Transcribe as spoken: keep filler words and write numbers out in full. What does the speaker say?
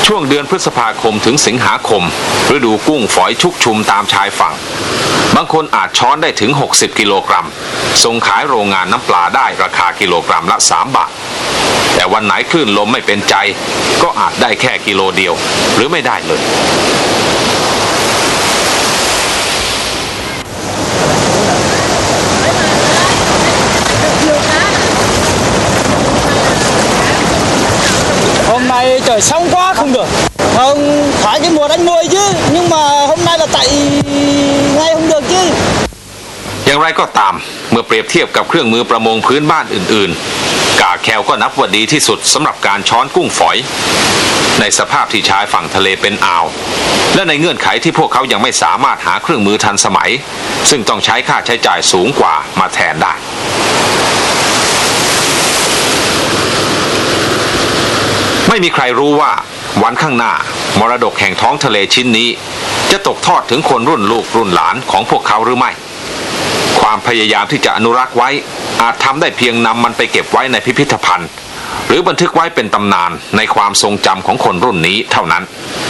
ช่วงเดือนพฤษภาคมถึงสิงหาคมฤดูกุ้งฝอยชุกชุมตามชายฝั่งบางคนอาจช้อนได้ถึงหกสิบกิโลกรัมส่งขายโรงงานน้ำปลาได้ราคากิโลกรัมละสามบาทแต่วันไหนคลื่นลมไม่เป็นใจก็อาจได้แค่กิโลเดียวหรือไม่ได้เลย Hôm nay trời sóng quá không được. Không, phải cái mùa đánh mùi chứ. Nhưng mà hôm nay là tại ngay không được chứ. อย่างไรก็ตามเมื่อเปรียบเทียบกับเครื่องมือประมงพื้นบ้านอื่นๆกาแคลก็นับว่าดีที่สุดสำหรับการช้อนกุ้งฝอยในสภาพที่ชายฝั่งทะเลเป็นอ่าวและในเงื่อนไขที่พวกเขายังไม่สามารถหาเครื่องมือทันสมัยซึ่งต้องใช้ค่าใช้จ่ายสูงกว่ามาแทนได้ไม่มีใครรู้ว่าวันข้างหน้ามรดกแห่งท้องทะเลชิ้นนี้จะตกทอดถึงคนรุ่นลูกรุ่นหลานของพวกเขาหรือไม่ความพยายามที่จะอนุรักษ์ไว้อาจทำได้เพียงนำมันไปเก็บไว้ในพิพิธภัณฑ์หรือบันทึกไว้เป็นตำนานในความทรงจำของคนรุ่นนี้เท่านั้น